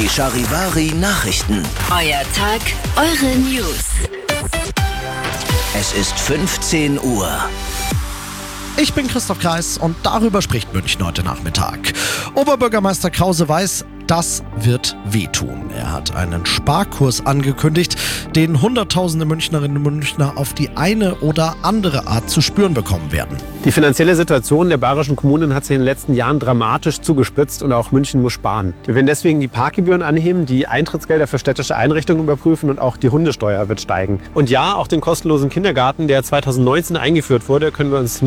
Die Charivari Nachrichten. Euer Tag, eure News. Es ist 15 Uhr. Ich bin Christoph Kreis und darüber spricht München heute Nachmittag. Oberbürgermeister Krause weiß, das wird wehtun. Er hat einen Sparkurs angekündigt, den Hunderttausende Münchnerinnen und Münchner auf die eine oder andere Art zu spüren bekommen werden. Die finanzielle Situation der bayerischen Kommunen hat sich in den letzten Jahren dramatisch zugespitzt und auch München muss sparen. Wir werden deswegen die Parkgebühren anheben, die Eintrittsgelder für städtische Einrichtungen überprüfen und auch die Hundesteuer wird steigen. Und ja, auch den kostenlosen Kindergarten, der 2019 eingeführt wurde, können wir uns